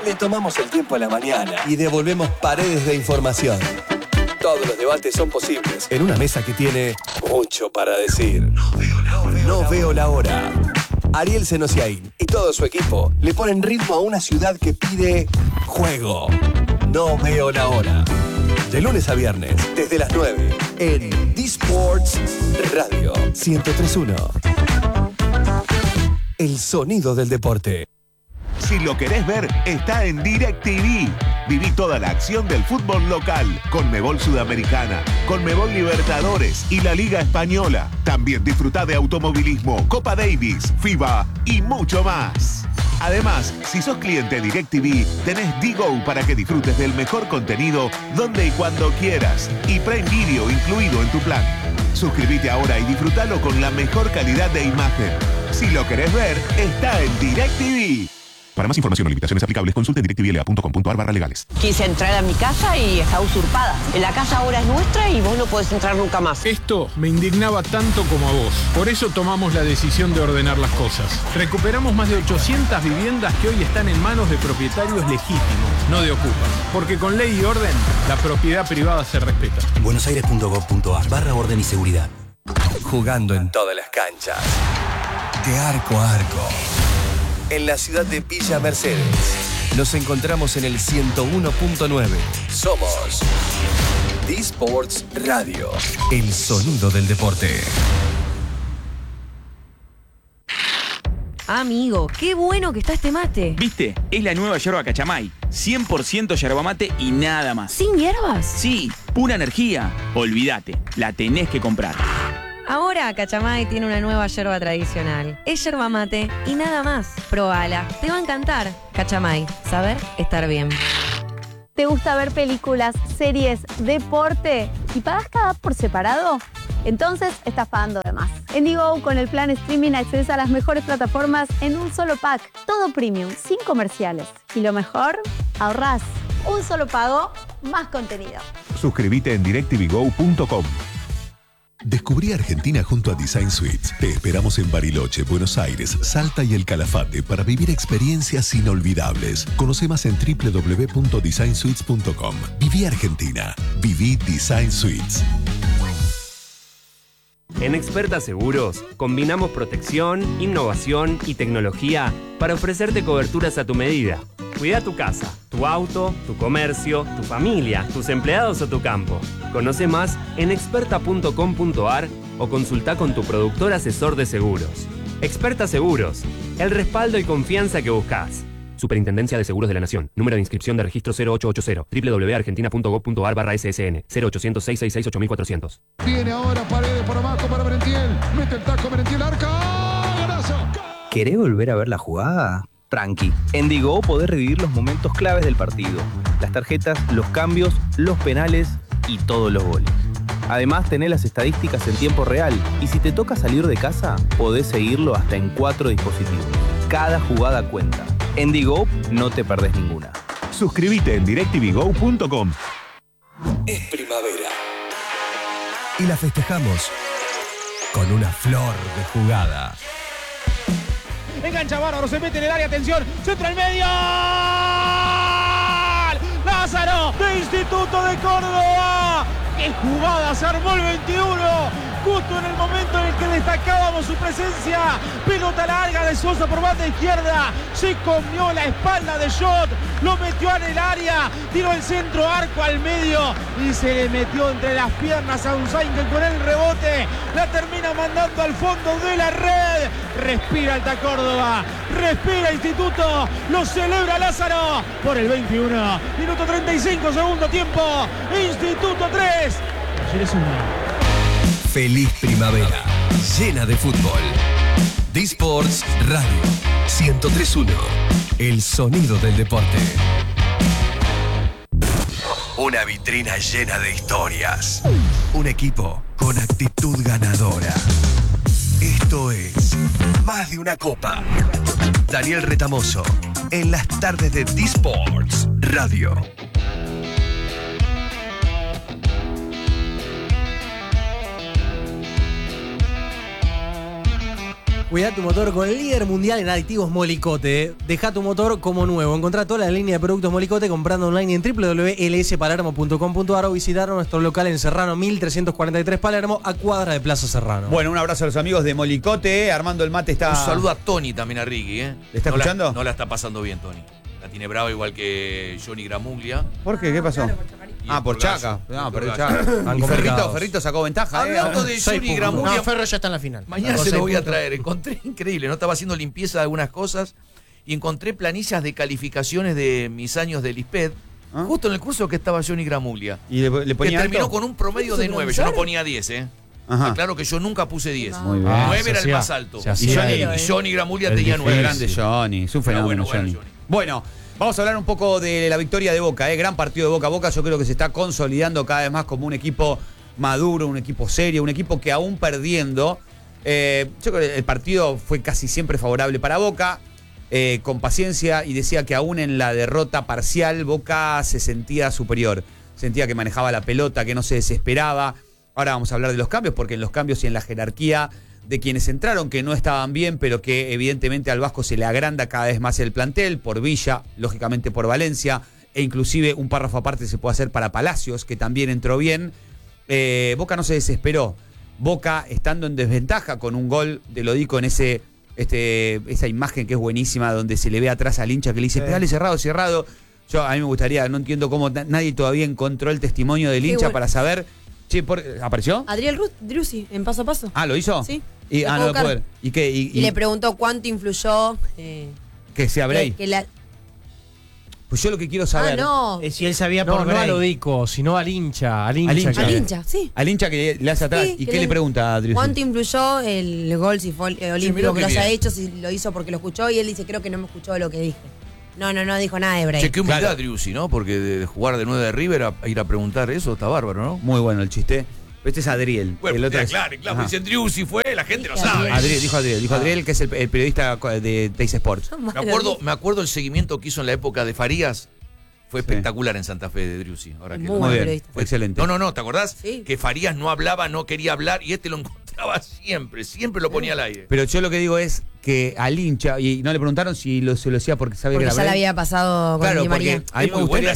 Le tomamos el tiempo a la mañana y devolvemos paredes de información. Todos los debates son posibles en una mesa que tiene mucho para decir. No veo la hora. Ariel Senosiaín y todo su equipo le ponen ritmo a una ciudad que pide juego. No veo la hora. De lunes a viernes, desde las 9, en D-Sports Radio 103.1. El sonido del deporte. Si lo querés ver, está en DirecTV. Viví toda la acción del fútbol local, Conmebol Sudamericana, Conmebol Libertadores y la Liga Española. También disfrutá de automovilismo, Copa Davis, FIBA y mucho más. Además, si sos cliente DirecTV, tenés D-Go para que disfrutes del mejor contenido donde y cuando quieras. Y Prime Video incluido en tu plan. Suscríbete ahora y disfrútalo con la mejor calidad de imagen. Si lo querés ver, está en DirecTV. Para más información o limitaciones aplicables, consulte directvla.com.ar/legales. Quise entrar a mi casa y está usurpada. La casa ahora es nuestra y vos no podés entrar nunca más. Esto me indignaba tanto como a vos. Por eso tomamos la decisión de ordenar las cosas. Recuperamos más de 800 viviendas que hoy están en manos de propietarios legítimos, no de ocupas. Porque con ley y orden, la propiedad privada se respeta. buenosaires.gov.ar/orden y seguridad. Jugando en todas las canchas. De arco a arco. En la ciudad de Villa Mercedes. Nos encontramos en el 101.9. Somos D-Sports Radio. El sonido del deporte. Amigo, qué bueno que está este mate. ¿Viste? Es la nueva yerba Cachamay. 100% yerba mate y nada más. ¿Sin hierbas? Sí, pura energía. Olvídate, la tenés que comprar. Ahora Cachamay tiene una nueva yerba tradicional. Es yerba mate y nada más. Probala, te va a encantar. Cachamay, saber estar bien. ¿Te gusta ver películas, series, deporte y pagas cada app por separado? Entonces estás pagando de más. En Digo, con el plan streaming accedes a las mejores plataformas en un solo pack. Todo premium, sin comerciales. Y lo mejor, ahorrás. Un solo pago, más contenido. Suscríbete en directvgo.com. Descubrí Argentina junto a Design Suites. Te esperamos en Bariloche, Buenos Aires, Salta y El Calafate para vivir experiencias inolvidables. Conoce más en www.designsuites.com. Viví Argentina. Viví Design Suites. En Experta Seguros, combinamos protección, innovación y tecnología para ofrecerte coberturas a tu medida. Cuida tu casa, tu auto, tu comercio, tu familia, tus empleados o tu campo. Conoce más en experta.com.ar o consulta con tu productor asesor de seguros. Experta Seguros, el respaldo y confianza que buscas. Superintendencia de Seguros de la Nación. Número de inscripción de registro 0880. www.argentina.gov.ar/SSN. 0800-666-8400. Viene ahora Paredes por abajo para Merentiel. Mete el taco Merentiel, arca. ¡Golazo! ¿Querés volver a ver la jugada? Tranqui. En Digo podés revivir los momentos claves del partido. Las tarjetas, los cambios, los penales y todos los goles. Además, tenés las estadísticas en tiempo real. Y si te toca salir de casa, podés seguirlo hasta en 4 dispositivos. Cada jugada cuenta. En Digo no te perdés ninguna. Suscríbete en directvgo.com. Es primavera. Y la festejamos con una flor de jugada. Engancha Bárbaro, se mete en el área, atención, centro al medio. Lázaro, de Instituto de Córdoba. ¡Qué jugada! Se armó el 21. Justo en el momento en el que destacábamos su presencia. Pelota larga de Sosa por banda izquierda. Se comió la espalda de Schott. Lo metió en el área. Tiró el centro, arco al medio. Y se le metió entre las piernas a Unzain, que con el rebote la termina mandando al fondo de la red. Respira Alta Córdoba. Respira Instituto. Lo celebra Lázaro por el 21. Minuto 35, segundo tiempo. Instituto 3. Ayer es una. Feliz primavera, llena de fútbol. D-Sports Radio 103.1. El sonido del deporte. Una vitrina llena de historias. Un equipo con actitud ganadora. Esto es Más de una Copa. Daniel Retamoso, en las tardes de D-Sports Radio. Cuidá tu motor con el líder mundial en aditivos Molicote. Deja tu motor como nuevo. Encontrá toda la línea de productos Molicote comprando online en www.lspalermo.com.ar o visitar nuestro local en Serrano 1343 Palermo, a cuadra de Plaza Serrano. Bueno, un abrazo a los amigos de Molicote. Armando el Mate está... Un saludo a Tony también, a Ricky. ¿Le está escuchando? No la está pasando bien, Tony. La tiene brava igual que Johnny Gramuglia. ¿Por qué? ¿Qué pasó? Por Chaca. No, pero Chaca. Y Ferrito sacó ventaja. Hablando de Johnny Gramuglia. No, Ferro ya está en la final. Mañana se lo voy a traer. Encontré increíble, ¿no? Estaba haciendo limpieza de algunas cosas y encontré planillas de calificaciones de mis años de Lisped, justo en el curso que estaba Johnny Gramuglia. ¿Y le ponía que terminó alto? con un promedio de 9. Yo no ponía 10, Ajá. Claro que yo nunca puse 10. Muy bien. 9 era el más alto. Y Johnny Gramuglia tenía 9. Grande Johnny. Es un fenómeno, Johnny. Bueno, vamos a hablar un poco de la victoria de Boca. Gran partido de Boca. Boca yo creo que se está consolidando cada vez más como un equipo maduro, un equipo serio, un equipo que aún perdiendo, yo creo que el partido fue casi siempre favorable para Boca, con paciencia, y decía que aún en la derrota parcial Boca se sentía superior, sentía que manejaba la pelota, que no se desesperaba. Ahora vamos a hablar de los cambios, porque en los cambios y en la jerarquía de quienes entraron, que no estaban bien, pero que evidentemente al Vasco se le agranda cada vez más el plantel, por Villa, lógicamente por Valencia, e inclusive un párrafo aparte se puede hacer para Palacios, que también entró bien. Boca no se desesperó. Boca, estando en desventaja con un gol de Lodico en esa imagen que es buenísima, donde se le ve atrás al hincha que le dice, pegale cerrado. A mí me gustaría, no entiendo cómo nadie todavía encontró el testimonio del hincha para saber. Che, ¿apareció? Adriel Driussi, en Paso a Paso. ¿Lo hizo? Sí. No lo puedo ver. ¿Y qué? Y le preguntó cuánto influyó. Que sea Bray. Pues yo lo que quiero saber es si él sabía por Bray. No a Lodico, sino al hincha. Al hincha, sí. Al hincha que le hace atrás. Sí, ¿Y qué le pregunta a Driussi? ¿Cuánto influyó el gol, si fue olímpico que lo haya hecho, si lo hizo porque lo escuchó? Y él dice, creo que no me escuchó lo que dije. No dijo nada de Bray. Che, qué humildad, Driussi, ¿no? Porque de jugar de 9 de River a ir a preguntar eso está bárbaro, ¿no? Muy bueno el chiste. Este es Adriel. Bueno, el otro claro, dicen Driussi fue, la gente lo sabe. Dijo Adriel, que es el periodista de Teis Sports. Me acuerdo el seguimiento que hizo en la época de Farías. Fue espectacular en Santa Fe de Driussi. Muy bien, fue excelente. No, ¿te acordás? Sí. Que Farías no hablaba, no quería hablar y lo encontraba siempre lo ponía al aire. Pero yo lo que digo es que al hincha, y no le preguntaron si se lo decía porque sabía que era ya le había pasado con Di María. A mí me gustaría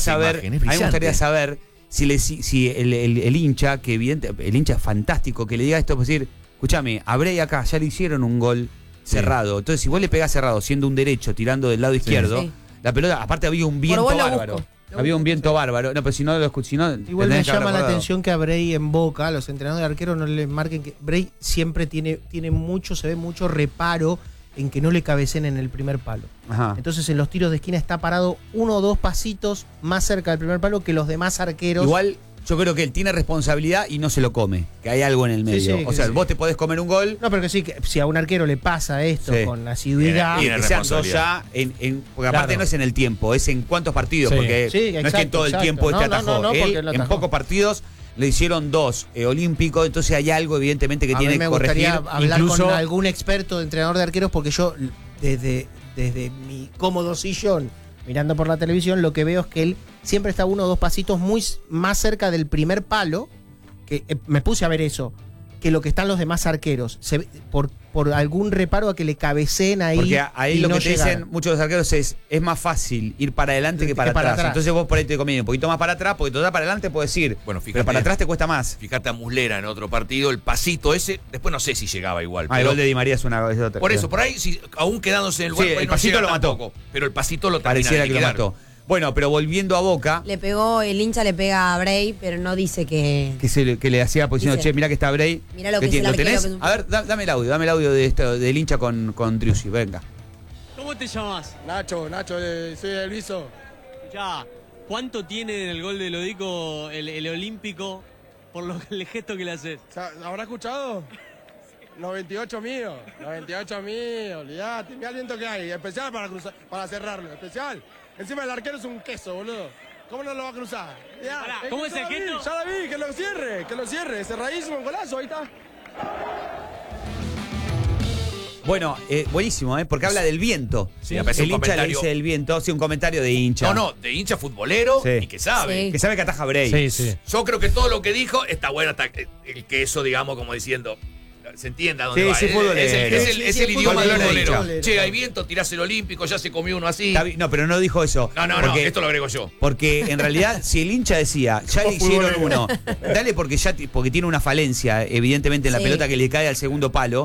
saber si el hincha, que el hincha es fantástico, que le diga esto, pues decir, escúchame, a Bray acá ya le hicieron un gol cerrado. Entonces, si vos le pegás cerrado, siendo un derecho, tirando del lado izquierdo, la pelota, aparte había un viento bárbaro. Había un viento bárbaro. No, pero si no lo escuché, igual me llama la atención que a Bray en Boca, los entrenadores de arqueros no le marquen que Bray siempre tiene mucho, se ve mucho reparo en que no le cabecen en el primer palo. Ajá. Entonces en los tiros de esquina está parado 1 o 2 pasitos más cerca del primer palo que los demás arqueros. Igual yo creo que él tiene responsabilidad y no se lo come, que hay algo en el medio. Sí, o sea, vos te podés comer un gol. No, pero que sí, que si a un arquero le pasa esto con asiduidad. Y que sean dos ya, porque aparte no es en el tiempo, es en cuántos partidos, porque no es que todo el tiempo atajó. Él, en pocos partidos le hicieron 2 olímpicos, entonces hay algo evidentemente que tiene que corregir. A mí me gustaría hablar con algún experto de entrenador de arqueros, porque yo desde mi cómodo sillón mirando por la televisión, lo que veo es que él siempre está 1 o 2 pasitos muy más cerca del primer palo, que me puse a ver eso, que lo que están los demás arqueros, por algún reparo a que le cabeceen ahí. Porque ahí lo no que te dicen muchos de los arqueros es más fácil ir para adelante que para atrás. Entonces vos por ahí te conviene un poquito más para atrás, porque total para adelante puedes ir. Bueno, fíjate, pero para atrás te cuesta más. Fíjate a Muslera en otro partido, el pasito ese, después no sé si llegaba igual. El gol de Di María es una vez otra. Por eso, por ahí, aún quedándose en el lugar, el pasito lo mató. Tampoco, pero el pasito lo pareciera que lo mató. Bueno, pero volviendo a Boca. El hincha le pega a Bray, pero no dice que le hacía diciendo, che, mirá que está Bray. Mirá lo que es el arquero. A ver, dame el audio de esto, del hincha con Driussi, venga. ¿Cómo te llamas? Nacho, soy el Luiso. Ya, ¿cuánto tiene en el gol de Lodico el olímpico por el gesto que le haces? ¿Habrá escuchado? 98 mío, olvidate, mirá el viento que hay, especial para cerrarlo, especial. Encima el arquero es un queso, boludo. ¿Cómo no lo va a cruzar? Ya, ¿cómo es el gesto? Ya la vi, que lo cierre, cerradísimo, un golazo, ahí está. Bueno, buenísimo, porque habla del viento. Sí, el hincha le dice el viento, un comentario de hincha. No, de hincha futbolero y que sabe. Sí. Que sabe que ataja Bray. Sí. Yo creo que todo lo que dijo está bueno, hasta el queso, digamos, como diciendo, se entienda dónde Sí, va. sí, futbolero. Es el idioma del futbolero. futbolero. Che, hay viento, tirás el olímpico, ya se comió uno así. No, pero no dijo eso. No, esto lo agrego yo. Porque en realidad, si el hincha decía, ya le hicieron uno, dale porque tiene una falencia, evidentemente, en la pelota que le cae al segundo palo.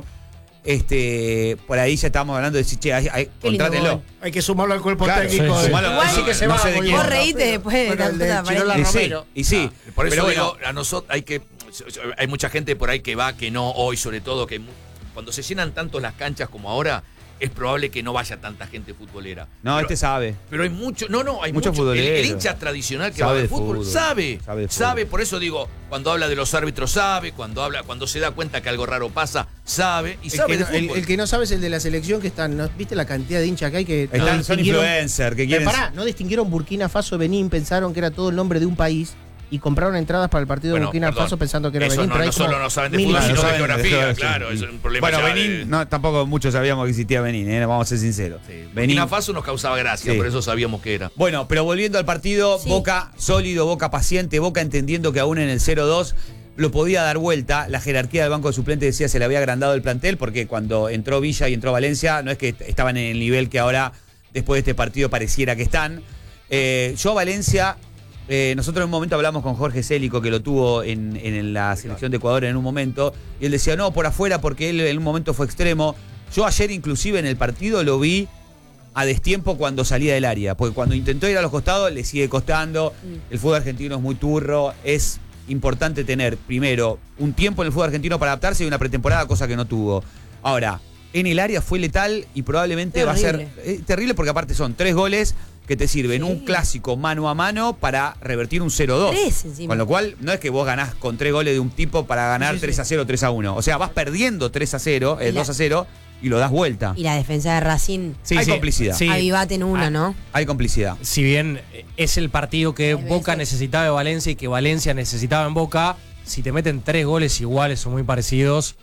Por ahí ya estábamos hablando de decir, che, contrátenlo. Hay que sumarlo al cuerpo Claro, técnico. sí, sumarlo. Igual, Así que se no va, sé de quién. Vos reíste después de tanta Y sí. Por eso Pero digo, bueno, a nosotros hay mucha gente por ahí que va, que no hoy, sobre todo, que cuando se llenan tanto las canchas como ahora, es probable que no vaya tanta gente futbolera. No, Pero- sabe. Pero hay mucho, hay Mucho mucho. futbolero. El hincha tradicional que Sabe va de al fútbol, fútbol. sabe, Sabe de fútbol. por eso digo, cuando habla de los árbitros sabe, cuando se da cuenta que algo raro pasa, sabe y sabe de fútbol. El que no sabe es el de la selección que están, ¿no? ¿Viste la cantidad de hinchas que hay que Son influencers que quieren. Pará, no distinguieron Burkina Faso, Benín, pensaron que era todo el nombre de un país y compraron entradas para el partido de Burkina Faso pensando que era eso Benín. Pero hay no solo como no saben de 1000 fútbol, sino hinchas. de geografía, sí. claro, es un problema. Bueno, ya Benín, tampoco muchos sabíamos que existía Benín, vamos a ser sinceros. Burkina Faso nos causaba gracia, Sí. por eso sabíamos que era. Bueno, pero volviendo al partido, Boca sólido, Boca paciente, Boca entendiendo que aún en el 0-2 lo podía dar vuelta. La jerarquía del banco de suplentes decía se le había agrandado el plantel porque cuando entró Villa y entró Valencia no es que estaban en el nivel que ahora después de este partido pareciera que están. Yo a Valencia, nosotros en un momento hablamos con Jorge Célico, que lo tuvo en la selección de Ecuador en un momento, y él decía, no, por afuera porque él en un momento fue extremo. Yo ayer inclusive en el partido lo vi a destiempo cuando salía del área, porque cuando intentó ir a los costados le sigue costando. El fútbol argentino es muy turro, es importante tener primero un tiempo en el fútbol argentino para adaptarse y una pretemporada, cosa que no tuvo. Ahora, en el área fue letal y probablemente va a ser terrible porque aparte son 3 goles que te sirven un clásico mano a mano para revertir un 0-2. 3 encima. Con lo cual, no es que vos ganás con 3 goles de un tipo para ganar 3-0, 3-1. O sea, vas perdiendo 3-0, 2-0 y lo das vuelta. Y la defensa de Racing. Hay complicidad. Avivate en una, ¿no? Hay complicidad. Si bien es el partido que Boca necesitaba de Valencia y que Valencia necesitaba en Boca, si te meten 3 goles iguales o muy parecidos.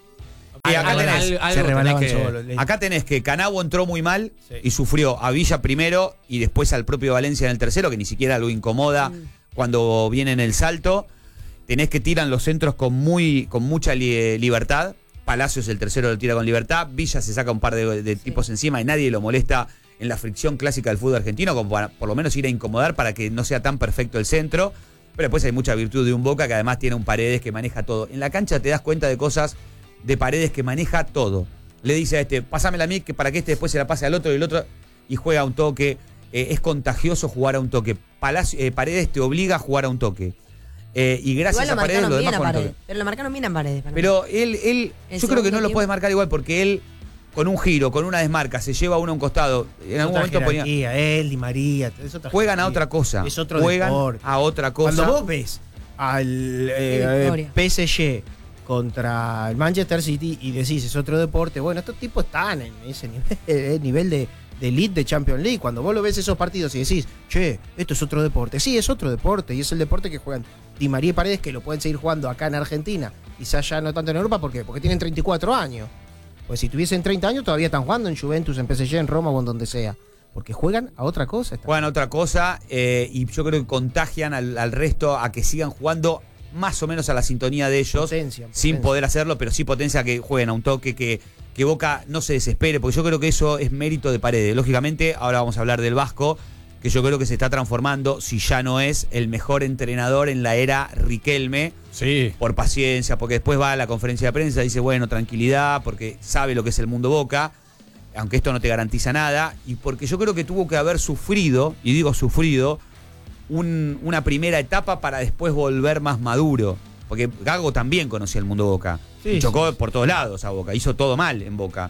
Y acá tenés, acá tenés que Canavo entró muy mal y sufrió a Villa primero y después al propio Valencia en el tercero, que ni siquiera lo incomoda cuando viene en el salto. Tenés que tiran los centros con mucha libertad. Palacios el tercero lo tira con libertad. Villa se saca un par de tipos encima y nadie lo molesta en la fricción clásica del fútbol argentino, como para por lo menos ir a incomodar para que no sea tan perfecto el centro. Pero después hay mucha virtud de un Boca que además tiene un Paredes que maneja todo. En la cancha te das cuenta de cosas de Paredes que maneja todo. Le dice a pásamela a mí que para que después se la pase al otro y el otro y juega un toque. Es contagioso jugar a un toque. Paredes te obliga a jugar a un toque. Y gracias a Paredes lo demás con toque. Pero lo marcaron bien a Paredes. Pero él yo creo que no lo puedes marcar igual porque él con un giro, con una desmarca, se lleva uno a un costado. En algún momento ponía. Él, Di María, Juegan a otra cosa. Es otro Juegan deporte. a otra cosa. Cuando vos ves al PSG contra el Manchester City y decís es otro deporte, bueno, estos tipos están en ese nivel de elite de Champions League. Cuando vos lo ves esos partidos y decís, che, esto es otro deporte. Sí, es otro deporte y es el deporte que juegan Di María y Paredes, que lo pueden seguir jugando acá en Argentina, quizás ya no tanto en Europa, porque tienen 34 años. Pues si tuviesen 30 años todavía están jugando en Juventus, en PSG, en Roma o en donde sea. Porque juegan a otra cosa. Juegan a otra cosa y yo creo que contagian al resto a que sigan jugando más o menos a la sintonía de ellos, sin poder hacerlo, pero sí potencia que jueguen a un toque, que Boca no se desespere, porque yo creo que eso es mérito de Paredes. Lógicamente, ahora vamos a hablar del Vasco, que yo creo que se está transformando, si ya no es el mejor entrenador en la era Riquelme, por paciencia, porque después va a la conferencia de prensa y dice, bueno, tranquilidad, porque sabe lo que es el mundo Boca, aunque esto no te garantiza nada, y porque yo creo que tuvo que haber sufrido, y digo sufrido, una primera etapa para después volver más maduro. Porque Gago también conocía el mundo Boca. Y chocó por todos lados a Boca. Hizo todo mal en Boca.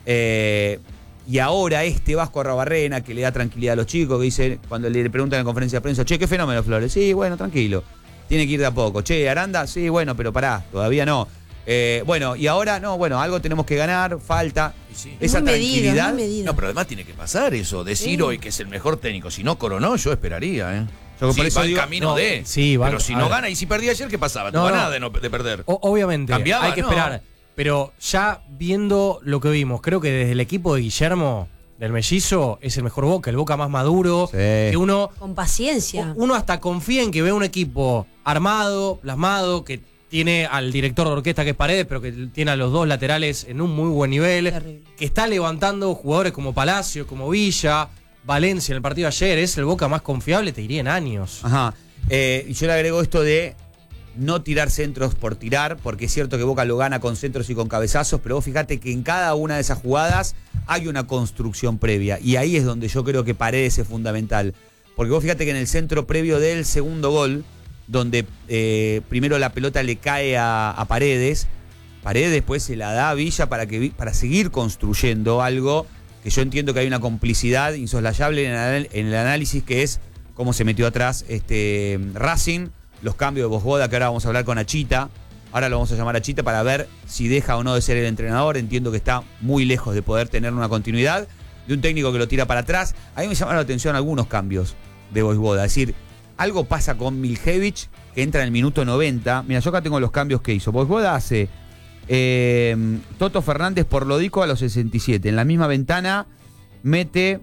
Y ahora Vasco Arrabarrena, que le da tranquilidad a los chicos, que dice, cuando le preguntan en conferencia de prensa, che, ¿qué fenómeno, Flores? Sí, bueno, tranquilo. Tiene que ir de a poco. Che, Aranda, sí, bueno, pero pará, todavía no. Bueno, y ahora, no, bueno, algo tenemos que ganar, falta. Esa tranquilidad. No, pero además tiene que pasar eso. Decir hoy que es el mejor técnico. Si no coronó, yo esperaría, Yo por eso va en digo, camino de. Pero si no gana y si perdía ayer, ¿qué pasaba? No ganaba de perder. Obviamente, ¿Cambiaba? hay que esperar. Pero ya viendo lo que vimos, creo que desde el equipo de Guillermo, del Mellizo, es el mejor Boca, el Boca más maduro. Que uno, con paciencia. Uno hasta confía en que ve un equipo armado, plasmado, que tiene al director de orquesta que es Paredes, pero que tiene a los dos laterales en un muy buen nivel. Terrible. Que está levantando jugadores como Palacio, como Villa, Valencia en el partido de ayer. Es el Boca más confiable, te diría, en años. Ajá. Y yo le agrego esto de no tirar centros por tirar, porque es cierto que Boca lo gana con centros y con cabezazos, pero vos fíjate que en cada una de esas jugadas hay una construcción previa. Y ahí es donde yo creo que Paredes es fundamental. Porque vos fíjate que en el centro previo del segundo gol, donde primero la pelota le cae a Paredes después se la da a Villa para seguir construyendo algo que yo entiendo que hay una complicidad insoslayable en el análisis, que es cómo se metió atrás Racing, los cambios de Bosgoda, que ahora vamos a hablar con Achita. Ahora lo vamos a llamar a Achita para ver si deja o no de ser el entrenador. Entiendo que está muy lejos de poder tener una continuidad de un técnico que lo tira para atrás. A mí me llamaron la atención algunos cambios de Bosgoda. Es decir, algo pasa con Miljevic, que entra en el minuto 90. Mira, yo acá tengo los cambios que hizo. Bosgoda hace Toto Fernández por Lodico a los 67. En la misma ventana mete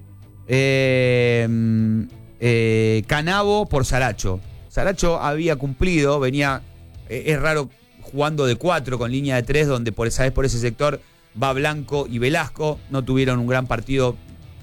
Canavo por Saracho. Saracho había cumplido, venía, es raro jugando de 4 con línea de 3, donde por ese sector va Blanco y Velasco. No tuvieron un gran partido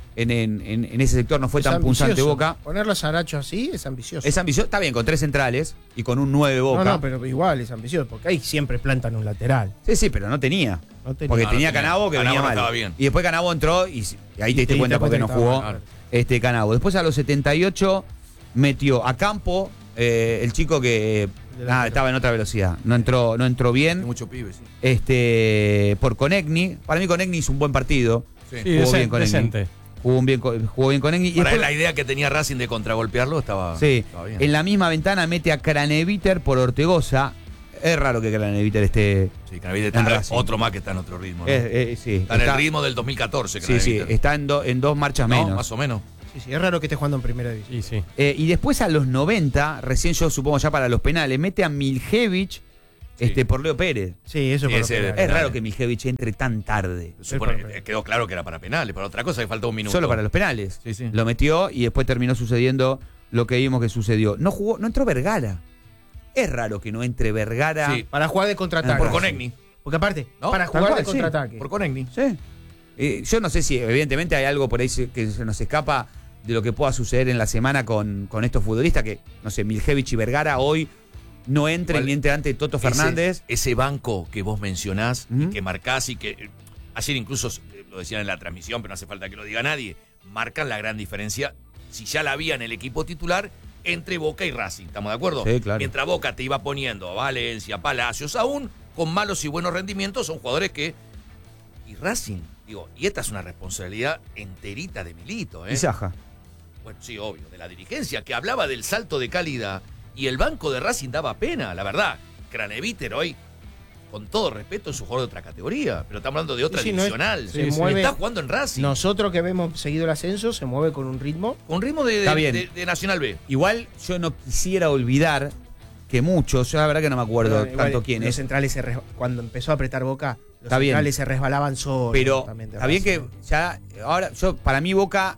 en ese sector, no fue tan punzante Boca. Ponerlo a Saracho así es ambicioso. Es ambicioso, está bien, con 3 centrales y con un 9 Boca. No, pero igual es ambicioso, porque ahí siempre plantan un lateral. Sí, pero no tenía. Porque tenía Canavo que venía mal. Bien. Y después Canavo entró y ahí te diste cuenta porque no jugó Canavo. Después a los 78 metió a Campo, el chico que estaba en otra velocidad. No entró bien. Mucho pibe, sí. Por Conegni. Para mí Conegni hizo un buen partido. Sí, decente. Jugó bien con Egni. Para él, la idea que tenía Racing de contragolpearlo estaba bien. En la misma ventana mete a Craneviter por Ortegoza. Es raro que Craneviter esté. Sí, Craneviter está otro más que está en otro ritmo, ¿no? Sí, está en el ritmo del 2014. Sí, está en dos marchas menos. Más o menos. Sí, es raro que esté jugando en primera división. Y después a los 90, recién yo supongo ya para los penales, mete a Miljevic por Leo Pérez. Sí, eso es raro que Miljevic entre tan tarde. Quedó claro que era para penales, para otra cosa que faltó un minuto. Solo para los penales. Sí. Lo metió y después terminó sucediendo lo que vimos que sucedió. No entró Vergara. Es raro que no entre Vergara. Sí, para jugar de contraataque. Por Conegni. Porque aparte, ¿no? para jugar de contraataque. Por Conegni. Sí. Yo no sé si evidentemente hay algo por ahí que se nos escapa de lo que pueda suceder en la semana con estos futbolistas, que, no sé, Miljevic y Vergara hoy no entren ni entre antes Toto Fernández. Ese banco que vos mencionás y que marcás y que ayer incluso lo decían en la transmisión, pero no hace falta que lo diga nadie, marcan la gran diferencia, si ya la había en el equipo titular, entre Boca y Racing, ¿estamos de acuerdo? Sí, claro. Mientras Boca te iba poniendo a Valencia, Palacios, aún con malos y buenos rendimientos, son jugadores que... Y Racing, y esta es una responsabilidad enterita de Milito, Y Saja. Bueno, sí, obvio, de la dirigencia, que hablaba del salto de calidad, y el banco de Racing daba pena, la verdad. Craneviter hoy, con todo respeto, es un jugador de otra categoría, pero estamos hablando de otra divisional. Está jugando en Racing. Nosotros que hemos seguido el ascenso, se mueve con un ritmo. Con un ritmo de Nacional B. Igual yo no quisiera olvidar que muchos, yo la verdad que no me acuerdo tanto quién los es. Centrales cuando empezó a apretar Boca, los centrales se resbalaban solos. Pero está bien que ya, ahora, para mí Boca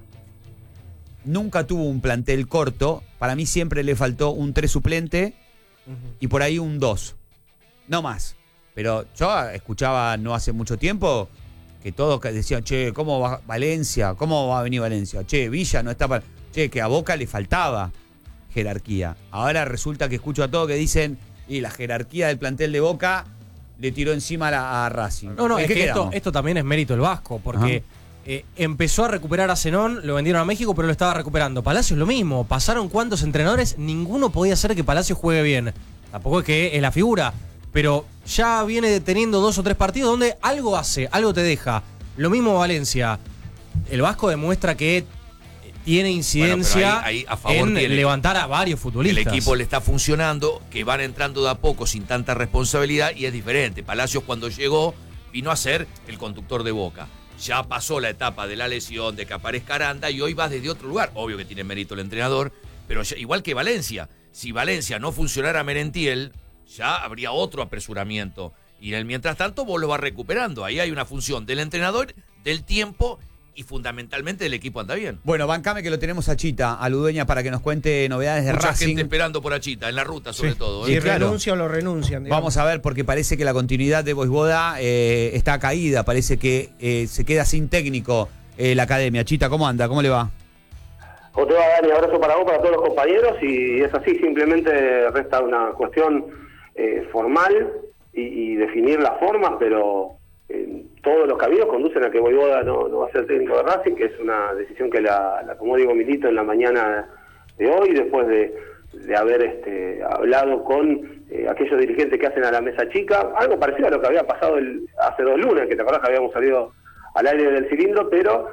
nunca tuvo un plantel corto. Para mí siempre le faltó un 3 suplente y por ahí un 2. No más. Pero yo escuchaba no hace mucho tiempo que todos decían, che, ¿cómo va Valencia? ¿Cómo va a venir Valencia? Che, Villa no está para... Che, que a Boca le faltaba jerarquía. Ahora resulta que escucho a todos que dicen, y la jerarquía del plantel de Boca le tiró encima a Racing. No, es que esto también es mérito del Vasco, porque empezó a recuperar a Zenón, lo vendieron a México, pero lo estaba recuperando. Palacios lo mismo, pasaron cuantos entrenadores, ninguno podía hacer que Palacios juegue bien. Tampoco es que es la figura, pero ya viene teniendo 2 o 3 partidos donde algo hace, algo te deja. Lo mismo Valencia. El Vasco demuestra que tiene incidencia ahí a favor en levantar a varios futbolistas. El equipo le está funcionando, que van entrando de a poco sin tanta responsabilidad y es diferente. Palacios cuando llegó vino a ser el conductor de Boca. Ya pasó la etapa de la lesión, de que aparezca Aranda y hoy va desde otro lugar. Obvio que tiene mérito el entrenador, pero ya, igual que Valencia. Si Valencia no funcionara Merentiel, ya habría otro apresuramiento. Y en el mientras tanto vos lo vas recuperando. Ahí hay una función del entrenador, del tiempo y fundamentalmente el equipo anda bien. Bueno, bancame que lo tenemos a Chita, a Ludueña, para que nos cuente novedades de Mucha Racing. gente esperando por Achita, en la ruta sobre todo. Si claro. renuncia o lo renuncian. digamos. Vamos a ver, porque parece que la continuidad de Voivoda está caída, parece que se queda sin técnico la academia. Chita, ¿cómo anda? ¿Cómo le va? ¿Cómo te va, Dani? Abrazo para vos, para todos los compañeros, y es así, simplemente resta una cuestión formal y definir las formas, pero todos los caminos conducen a que Voivoda no va a ser técnico de Racing, que es una decisión que la tomó Diego Milito en la mañana de hoy, después de haber hablado con aquellos dirigentes que hacen a la mesa chica, algo parecido a lo que había pasado hace 2 lunes, que te acordás que habíamos salido al aire del cilindro, pero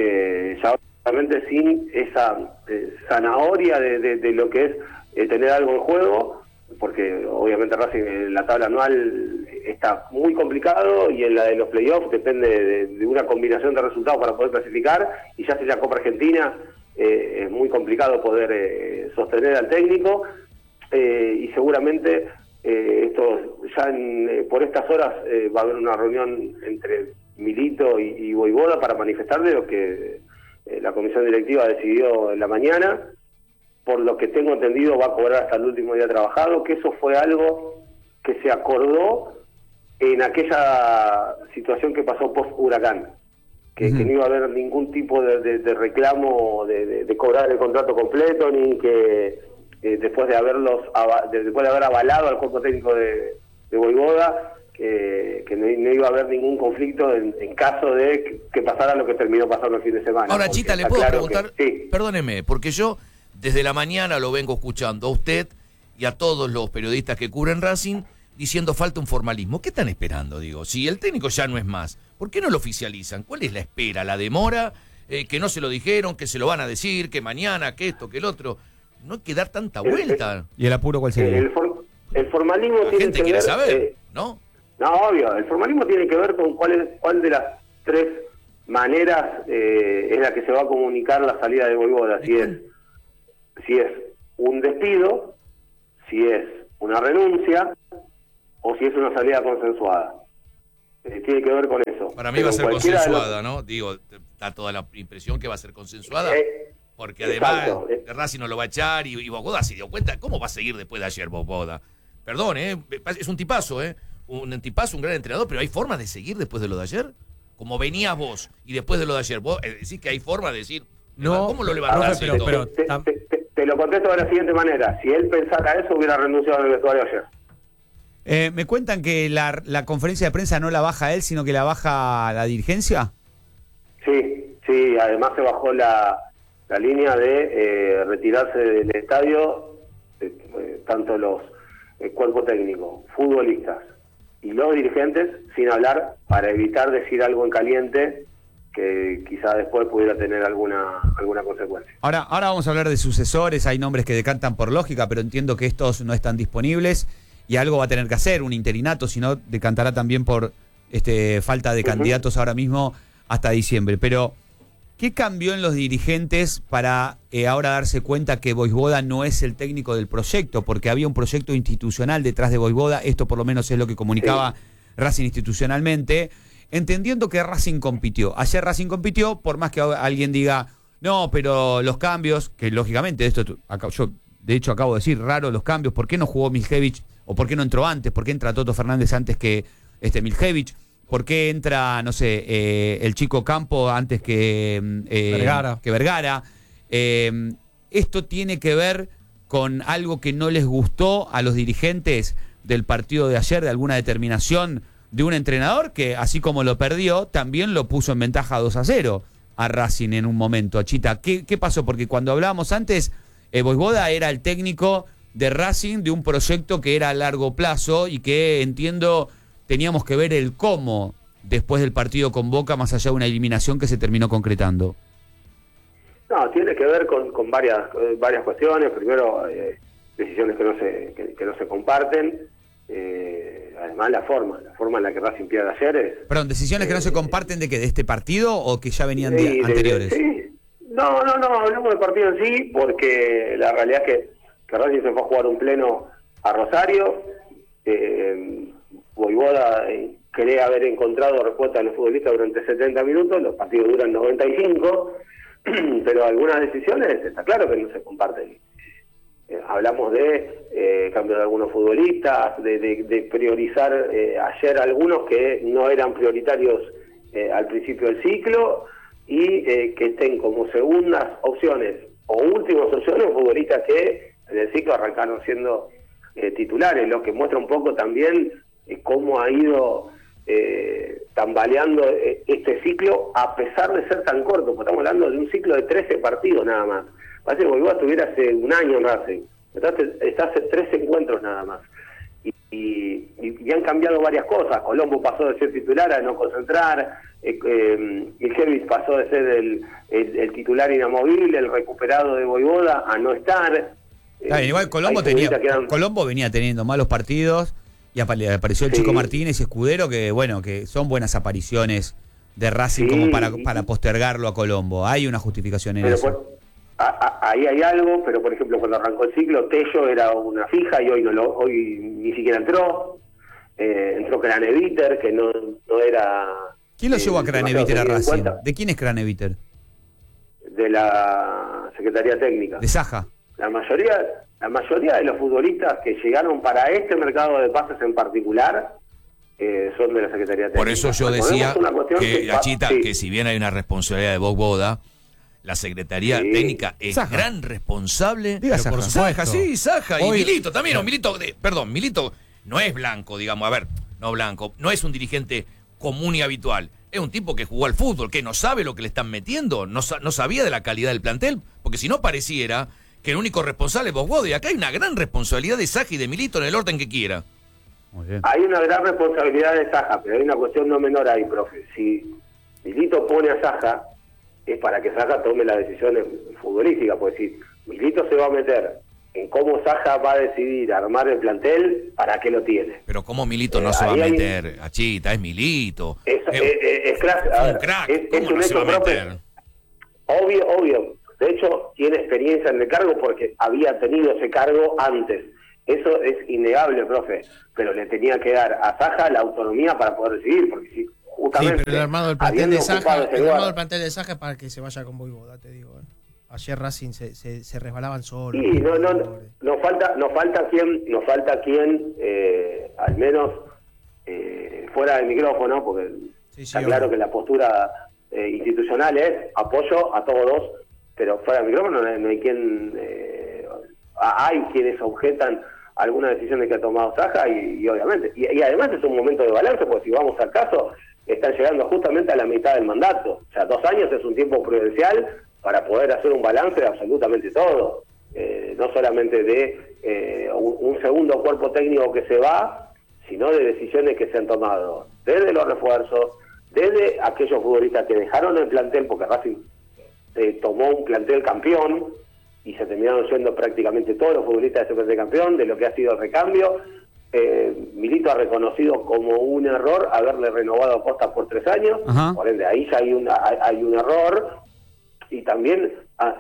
ya obviamente sin esa zanahoria de lo que es tener algo en juego, porque obviamente Racing en la tabla anual está muy complicado y en la de los playoffs depende de una combinación de resultados para poder clasificar, y ya sea Copa Argentina es muy complicado poder sostener al técnico, y seguramente esto ya por estas horas va a haber una reunión entre Milito y Voivoda para manifestarle lo que la comisión directiva decidió en la mañana. Por lo que tengo entendido va a cobrar hasta el último día trabajado, que eso fue algo que se acordó en aquella situación que pasó post-huracán, que no iba a haber ningún tipo de reclamo de cobrar el contrato completo, ni que después de haber avalado al cuerpo técnico de Voivoda, que no iba a haber ningún conflicto en caso de que pasara lo que terminó pasando el fin de semana. Ahora, Chita, ¿le puedo preguntar? Sí. Perdóneme, porque yo desde la mañana lo vengo escuchando a usted y a todos los periodistas que cubren Racing diciendo falta un formalismo. ¿Qué están esperando, digo? Si el técnico ya no es más, ¿por qué no lo oficializan? ¿Cuál es la espera? ¿La demora? ¿Que no se lo dijeron? ¿Que se lo van a decir? ¿Que mañana? ¿Que esto? ¿Que el otro? No hay que dar tanta vuelta. ¿Y el apuro cuál sería? El formalismo La tiene gente que quiere ver, saber, ¿no? No, obvio. El formalismo tiene que ver con cuál de las 3 maneras es la que se va a comunicar la salida de Voivoda. Si es un despido, si es una renuncia o si es una salida consensuada. Tiene que ver con eso. Para mí va a ser consensuada, ¿no? Digo, da toda la impresión que va a ser consensuada, porque además Racing no lo va a echar y Voivoda se dio cuenta. ¿Cómo va a seguir después de ayer Voivoda? Perdón, es un tipazo, un tipazo, un gran entrenador, pero ¿hay forma de seguir después de lo de ayer? Como venías vos y después de lo de ayer, vos decís que hay forma de decir, no, ¿cómo lo levantás? Te lo contesto de la siguiente manera. Si él pensara eso, hubiera renunciado en el vestuario ayer. Me cuentan que la conferencia de prensa no la baja él, sino que la baja la dirigencia. Sí, además se bajó la línea de retirarse del estadio, tanto los cuerpo técnico, futbolistas y los dirigentes, sin hablar, para evitar decir algo en caliente que quizá después pudiera tener alguna consecuencia. Ahora vamos a hablar de sucesores. Hay nombres que decantan por lógica, pero entiendo que estos no están disponibles y algo va a tener que hacer, un interinato, si no decantará también por falta de candidatos ahora mismo hasta diciembre. Pero ¿qué cambió en los dirigentes para ahora darse cuenta que Voivoda no es el técnico del proyecto? Porque había un proyecto institucional detrás de Voivoda, esto por lo menos es lo que comunicaba Racing institucionalmente, entendiendo que Racing compitió. Ayer Racing compitió, por más que alguien diga, no, pero los cambios, que lógicamente yo de hecho acabo de decir, raro los cambios, ¿por qué no jugó Miljevich? ¿O por qué no entró antes? ¿Por qué entra Toto Fernández antes que Miljevich? ¿Por qué entra, no sé, el chico Campo antes que Vergara? Esto tiene que ver con algo que no les gustó a los dirigentes del partido de ayer, de alguna determinación de un entrenador que, así como lo perdió, también lo puso en ventaja 2-0 a Racing en un momento. Achita, ¿qué pasó? Porque cuando hablábamos antes, Voivoda era el técnico de Racing de un proyecto que era a largo plazo y que, entiendo, teníamos que ver el cómo después del partido con Boca, más allá de una eliminación que se terminó concretando. No, tiene que ver con varias cuestiones. Primero, decisiones que no se comparten. Además, la forma en la que Racing pierde ayer es... Perdón, ¿decisiones que no se comparten de qué? ¿De este partido o que ya venían de anteriores? Sí. No, hablamos del partido en sí, porque la realidad es que Racing se fue a jugar un pleno a Rosario. Voivoda cree haber encontrado respuesta a los futbolistas durante 70 minutos, los partidos duran 95, pero algunas decisiones está claro que no se comparten. Hablamos de cambio de algunos futbolistas, de priorizar ayer algunos que no eran prioritarios al principio del ciclo y que estén como segundas opciones o últimas opciones futbolistas que en el ciclo arrancaron siendo titulares, lo que muestra un poco también cómo ha ido tambaleando este ciclo a pesar de ser tan corto, porque estamos hablando de un ciclo de 13 partidos nada más. Parece que Boivó estuviera hace un año en Racing, está hace 13 encuentros nada más. Y han cambiado varias cosas. Colombo pasó de ser titular a no concentrar, Iljevic pasó de ser el titular inamovible, el recuperado de Voivoda, a no estar. Igual Colombo venía teniendo malos partidos y apareció el Chico Martínez y Escudero, que bueno, que son buenas apariciones de Racing como para postergarlo a Colombo. Hay una justificación en eso. Ahí hay algo, pero por ejemplo cuando arrancó el ciclo Tello era una fija y hoy ni siquiera entró. Entró Craneviter, que no era... ¿Quién lo llevó a Craneviter a Racing? ¿De quién es Craneviter? De la Secretaría Técnica. ¿De Saja? La mayoría de los futbolistas que llegaron para este mercado de pases en particular son de la Secretaría Técnica. Por eso yo decía que, Achita, que si bien hay una responsabilidad de Boda, la Secretaría Técnica es gran responsable. Diga Saja. Por Saja, sí, Saja. Y Milito también. Milito no es blanco, digamos. A ver, no blanco. No es un dirigente común y habitual. Es un tipo que jugó al fútbol, que no sabe lo que le están metiendo. No sabía de la calidad del plantel. Porque si no pareciera que el único responsable es Boda. Y acá hay una gran responsabilidad de Saja y de Milito en el orden que quiera. Muy bien. Hay una gran responsabilidad de Saja, pero hay una cuestión no menor ahí, profe. Si Milito pone a Saja, es para que Saja tome las decisiones futbolísticas, porque si Milito se va a meter en cómo Saja va a decidir armar el plantel, ¿para qué lo tiene? Pero cómo Milito no se va a meter, Achita, es Milito. Es un crack, es un hecho, profe. Obvio. De hecho, tiene experiencia en el cargo porque había tenido ese cargo antes. Eso es innegable, profe. Pero le tenía que dar a Saja la autonomía para poder decidir, porque si justamente... Sí, pero el armado del plantel de Saja es para que se vaya con Voivoda, te digo. Ayer Racing se resbalaban solos. Sí, nos falta quien al menos fuera del micrófono, porque está claro que la postura institucional es apoyo a todos, pero fuera del micrófono no hay quien... hay quienes objetan algunas decisiones que ha tomado Saja y obviamente, y además es un momento de balance, porque si vamos al caso, están llegando justamente a la mitad del mandato. O sea, 2 años es un tiempo prudencial para poder hacer un balance de absolutamente todo. No solamente de un segundo cuerpo técnico que se va, sino de decisiones que se han tomado desde los refuerzos, desde aquellos futbolistas que dejaron el plantel, porque Racing tomó un plantel campeón, y se terminaron yendo prácticamente todos los futbolistas de ese plantel campeón, de lo que ha sido el recambio. Milito ha reconocido como un error haberle renovado a Costa por 3 años. Ajá. Por ende, ahí ya hay un error, y también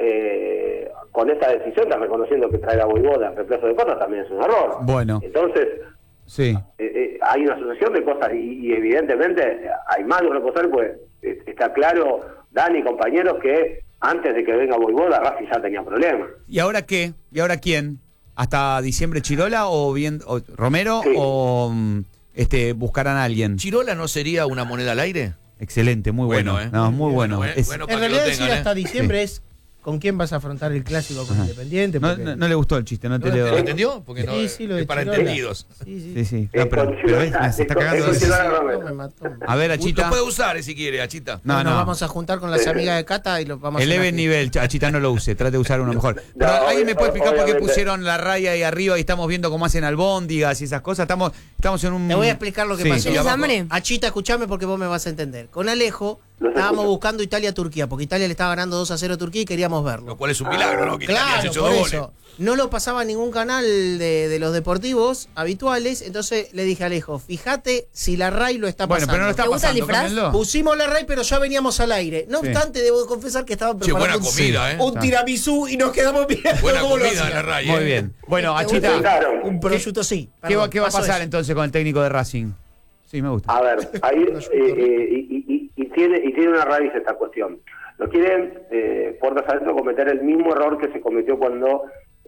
con esta decisión está reconociendo que traer a Voivoda en reemplazo de Costa también es un error. Bueno. Entonces, sí. Hay una asociación de cosas y evidentemente hay más de un responsable, pues está claro, Dani y compañeros, que antes de que venga Voivoda, Racing ya tenía problemas. ¿Y ahora qué? ¿Y ahora quién? ¿Hasta diciembre Chirola o Romero? Sí. ¿O buscarán a alguien? ¿Chirola no sería una moneda al aire? Excelente, muy bueno. No, muy bueno. En realidad decir hasta diciembre es con quién vas a afrontar el clásico con Independiente. Porque... No le gustó el chiste, ¿no te ¿Lo entendió? Porque no, sí, lo es para entendidos. Sí. No, pero se está cagando de eso. A ver, Achita. Lo puede usar si quiere, Achita. No. Nos vamos a juntar con las amigas de Cata y lo vamos a hacer. Eleve nivel, Achita, no lo use, trate de usar uno mejor. Pero ¿alguien me puede explicar por qué pusieron la raya ahí arriba y estamos viendo cómo hacen albóndigas y esas cosas? Estamos en un... Te voy a explicar lo que pasó. Achita, escuchame porque vos me vas a entender. Con Alejo estábamos buscando Italia-Turquía, porque Italia le estaba ganando 2-0 a Turquía y queríamos verlo. Lo cual es un milagro, ¿no? Que claro, por eso. No lo pasaba en ningún canal de los deportivos habituales, entonces le dije a Alejo, fíjate si la RAI lo está pasando. Bueno, pero no lo está pasando. Pusimos la RAI, pero ya veníamos al aire. No obstante, debo confesar que estaban preparando un tiramisú y nos quedamos viendo buena cómo comida en la RAI. Muy bien. Bueno, Achita, un prosciutto sí. ¿Qué va a pasar entonces con el técnico de Racing? Sí, me gusta. A ver, ahí tiene una raíz esta cuestión. Lo quieren, puertas adentro, cometer el mismo error que se cometió cuando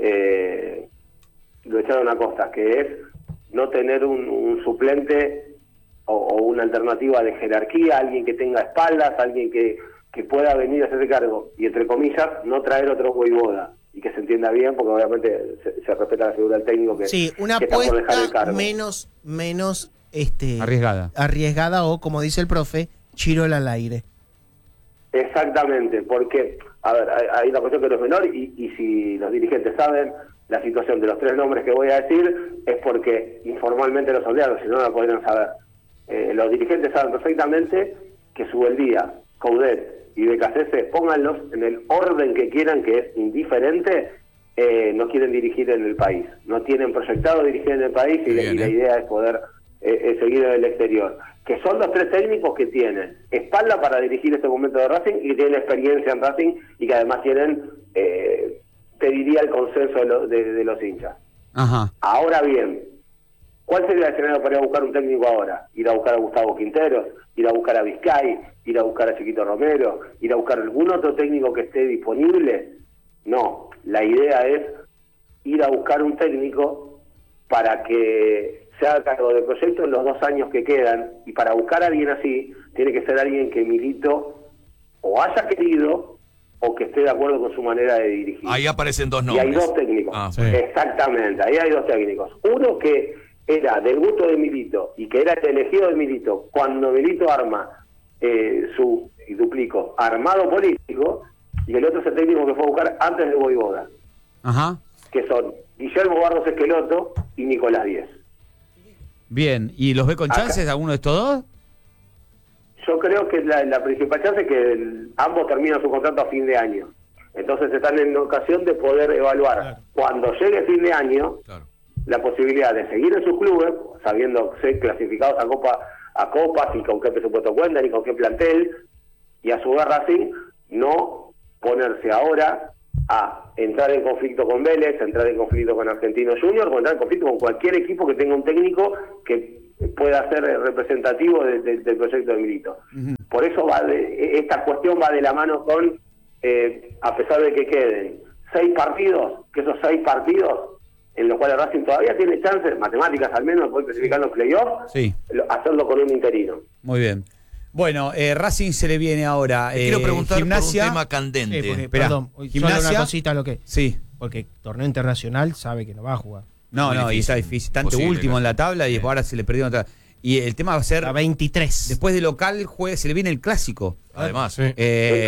lo echaron a Costa, que es no tener un suplente o una alternativa de jerarquía, alguien que tenga espaldas, alguien que pueda venir a hacerse cargo, y entre comillas, no traer otro Voivoda, y que se entienda bien, porque obviamente se respeta la figura del técnico que, sí, una que está por dejar el apuesta cargo. menos arriesgada o, como dice el profe, Chirola al aire. Exactamente, porque, a ver, hay una cuestión que no es menor, y si los dirigentes saben la situación de los 3 nombres que voy a decir, es porque informalmente los sondearon, si no, no la podrían saber. Los dirigentes saben perfectamente que Subeldía, Coudet y Becasese, pónganlos en el orden que quieran, que es indiferente, no quieren dirigir en el país. No tienen proyectado dirigir en el país, y la idea es poder seguir en el exterior. Que son los 3 técnicos que tienen espalda para dirigir este momento de Racing, y que tienen experiencia en Racing, y que además tienen, te diría, el consenso de los hinchas. Ajá. Ahora bien, ¿cuál sería el escenario para ir a buscar un técnico ahora? Ir a buscar a Gustavo Quinteros, ir a buscar a Vizcay, ir a buscar a Chiquito Romero, ir a buscar algún otro técnico que esté disponible. No, la idea es ir a buscar un técnico para que se haga cargo del proyecto en los 2 años que quedan, y para buscar a alguien así, tiene que ser alguien que Milito o haya querido o que esté de acuerdo con su manera de dirigir. Ahí aparecen 2 Y nombres. hay 2 técnicos. Sí. Exactamente, ahí hay 2 técnicos. Uno que era del gusto de Milito y que era el elegido de Milito cuando Milito arma su, y duplico, armado político, y el otro es el técnico que fue a buscar antes de Voivoda. Ajá. Que son Guillermo Barros Esqueloto y Nicolás Díez. Bien, ¿y los ve con chances alguno de estos 2? Yo creo que la principal chance es que ambos terminan su contrato a fin de año. Entonces están en ocasión de poder evaluar cuando llegue fin de año la posibilidad de seguir en sus clubes, sabiendo ser clasificados a copas y con qué presupuesto cuentan y con qué plantel, y a su vez Racing no ponerse ahora a entrar en conflicto con Vélez, entrar en conflicto con Argentino Junior, o entrar en conflicto con cualquier equipo que tenga un técnico que pueda ser representativo del proyecto de Milito. Por eso esta cuestión va de la mano con, a pesar de que queden 6 partidos, que esos 6 partidos en los cuales Racing todavía tiene chances, matemáticas al menos, de poder clasificar los playoffs, hacerlo con un interino. Muy bien. Bueno, Racing se le viene ahora. Quiero preguntar Gimnasia, por un tema candente. Perdón, Gimnasia, solo una cosita lo que. Sí. Porque torneo internacional sabe que no va a jugar. No, y está difícil. Tanto último en la tabla y ahora se le perdió otra. Y el tema va a ser. A 23. Después de local, se le viene el clásico. Además.